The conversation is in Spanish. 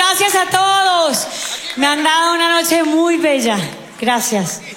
Gracias a todos. Me han dado una noche muy bella. Gracias.